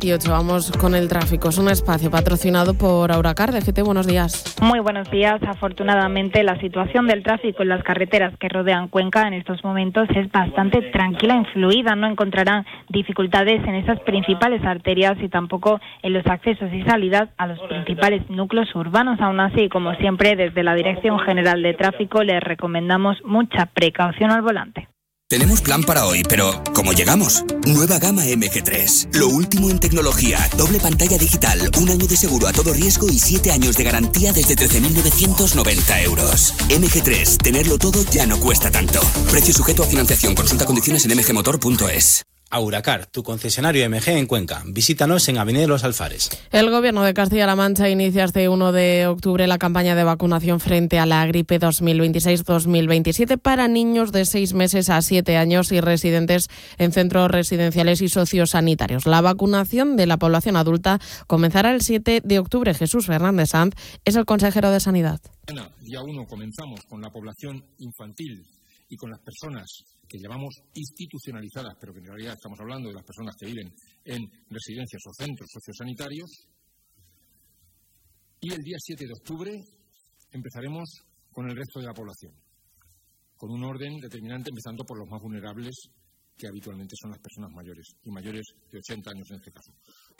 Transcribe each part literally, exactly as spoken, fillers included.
veintiocho. Vamos con el tráfico. Es un espacio patrocinado por Auracar. De G T, buenos días. Muy buenos días. Afortunadamente, la situación del tráfico en las carreteras que rodean Cuenca en estos momentos es bastante tranquila y fluida. No encontrarán dificultades en esas principales arterias y tampoco en los accesos y salidas a los principales núcleos urbanos. Aún así, como siempre, desde la Dirección General de Tráfico les recomendamos mucha precaución al volante. Tenemos plan para hoy, pero ¿cómo llegamos? Nueva gama M G tres. Lo último en tecnología, doble pantalla digital, un año de seguro a todo riesgo y siete años de garantía desde trece mil novecientos noventa euros. M G tres, tenerlo todo ya no cuesta tanto. Precio sujeto a financiación. Consulta condiciones en m g motor punto es. Auracar, tu concesionario M G en Cuenca. Visítanos en Avenida de los Alfares. El Gobierno de Castilla-La Mancha inicia este uno de octubre la campaña de vacunación frente a la gripe dos mil veintiséis dos mil veintisiete para niños de seis meses a siete años y residentes en centros residenciales y sociosanitarios. La vacunación de la población adulta comenzará el siete de octubre. Jesús Fernández Sanz es el consejero de Sanidad. Día uno comenzamos con la población infantil y con las personas que llamamos institucionalizadas, pero que en realidad estamos hablando de las personas que viven en residencias o centros sociosanitarios. Y el día siete de octubre empezaremos con el resto de la población, con un orden determinante, empezando por los más vulnerables, que habitualmente son las personas mayores, y mayores de ochenta años en este caso.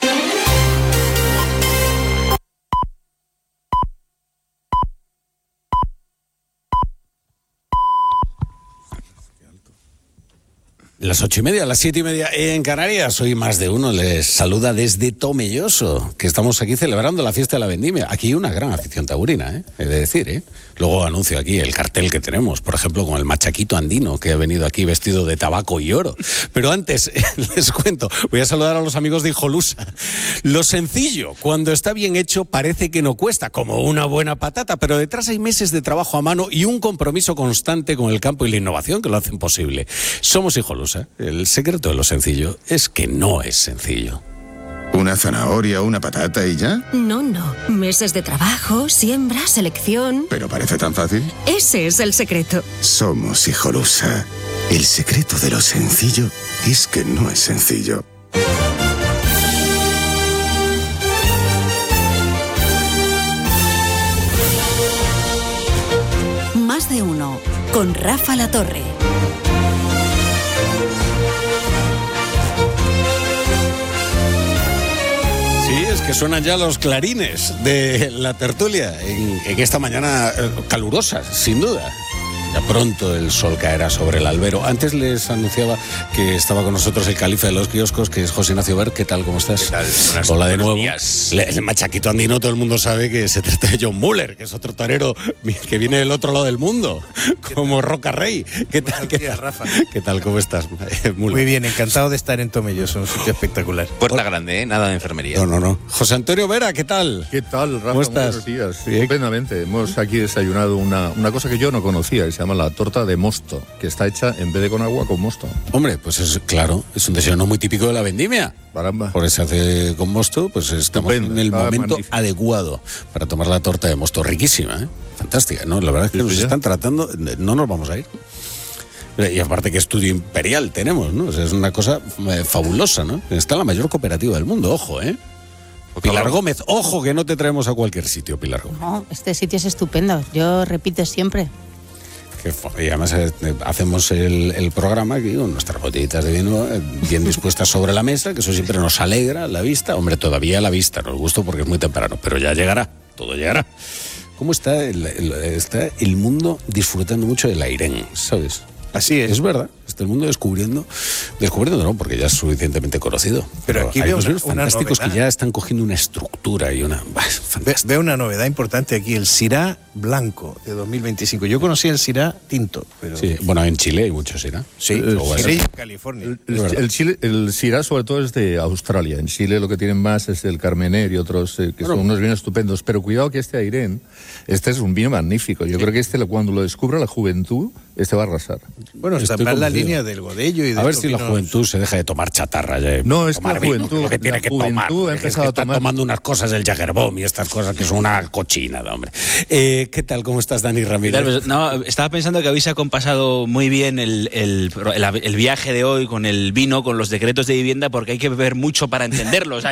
Las ocho y media, las siete y media en Canarias. Hoy más de uno les saluda desde Tomelloso, que estamos aquí celebrando la fiesta de la vendimia. Aquí hay una gran afición taurina, ¿eh? He de decir, ¿eh? Luego anuncio aquí el cartel que tenemos, por ejemplo, con el machaquito andino, que ha venido aquí vestido de tabaco y oro. Pero antes, les cuento, voy a saludar a los amigos de Hijolusa. Lo sencillo, cuando está bien hecho, parece que no cuesta, como una buena patata, pero detrás hay meses de trabajo a mano y un compromiso constante con el campo y la innovación que lo hacen posible. Somos Hijolusa. El secreto de lo sencillo es que no es sencillo. ¿Una zanahoria o una patata y ya? No, no. Meses de trabajo, siembra, selección... ¿Pero parece tan fácil? Ese es el secreto. Somos Hijolusa. El secreto de lo sencillo es que no es sencillo. Más de uno, con Rafa La Torre. Que suenan ya los clarines de la tertulia en, en esta mañana calurosa, sin duda. Ya pronto el sol caerá sobre el albero. Antes les anunciaba que estaba con nosotros el califa de los kioscos, que es José Ignacio Ver. ¿Qué tal? ¿Cómo estás? ¿Qué tal? Buenas, Hola de nuevo. Días. El machaquito andino, todo el mundo sabe que se trata de John Muller, que es otro torero que viene del otro lado del mundo, como Roca Rey. ¿Qué tal, ¿Qué tal, Rafa? ¿Qué tal? ¿Cómo estás? Muller. Muy bien, encantado de estar en Tomelloso, un sitio espectacular. Puerta grande, ¿eh? Nada de enfermería. No, no, no. José Antonio Vera, ¿qué tal? ¿Qué tal, Rafa? ¿Cómo estás? Buenos días. Sí, plenamente. Hemos aquí desayunado una, una cosa que yo no conocía, que se llama la torta de mosto, que está hecha en vez de con agua, con mosto. Hombre, pues es claro, es un desayuno muy típico de la vendimia. Caramba. Por eso se hace con mosto, pues estamos Estupendo, en el momento magnífico. adecuado para tomar la torta de mosto. Riquísima, ¿eh? Fantástica, ¿no? La verdad es que Sí, nos sí, están tratando, no nos vamos a ir. Y aparte, qué estudio imperial tenemos, ¿no? O sea, es una cosa eh, fabulosa, ¿no? Está la mayor cooperativa del mundo, ojo, ¿eh? Pilar Gómez, ojo que no te traemos a cualquier sitio, Pilar Gómez. No, este sitio es estupendo, yo repito siempre. Que, y además eh, hacemos el, el programa aquí con nuestras botellitas de vino eh, bien dispuestas sobre la mesa, que eso siempre nos alegra la vista. Hombre, todavía la vista nos gusta porque es muy temprano, pero ya llegará, todo llegará. ¿Cómo está el, el, está el mundo disfrutando mucho del airén, sabes? Así es. Es verdad, está el mundo descubriendo, descubriendo no, porque ya es suficientemente conocido. Pero, pero aquí hay veo unos una, vinos una fantásticos novedad. que ya están cogiendo una estructura y una... Bah, Ve, veo una novedad importante aquí, el Syrah blanco de dos mil veinticinco. Yo conocí el Syrah tinto. Pero... Sí, bueno, en Chile hay muchos Syrah. Sí, El Syrah y en California. El, el, el, Chile, el Syrah sobre todo es de Australia. En Chile lo que tienen más es el Carmener y otros eh, que bueno, son unos vinos estupendos. Pero cuidado que este Airén, este es un vino magnífico. Yo sí. creo que este cuando lo descubra la juventud, este va a arrasar. Bueno, está en la línea del Godello y de a ver si vinos... la juventud se deja de tomar chatarra ya. No, es que tomar la juventud, vino, lo que tiene la que juventud tomar. ha empezado es que a está tomar... tomando unas cosas del Jägerbomb y estas cosas que son una cochinada, hombre. Eh, ¿Qué tal? ¿Cómo estás, Dani Ramírez? Pues, no, estaba pensando que habéis acompasado muy bien el, el, el, el viaje de hoy con el vino, con los decretos de vivienda, porque hay que beber mucho para entenderlos.